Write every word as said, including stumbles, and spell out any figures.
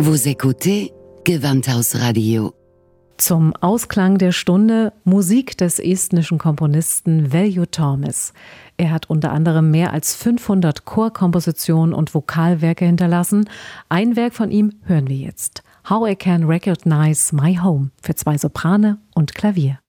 Vous écoutez Gewandhaus-Radio. Zum Ausklang der Stunde Musik des estnischen Komponisten Veljo Tormes. Er hat unter anderem mehr als fünfhundert Chorkompositionen und Vokalwerke hinterlassen. Ein Werk von ihm hören wir jetzt. How I Can Recognize My Home für zwei Soprane und Klavier.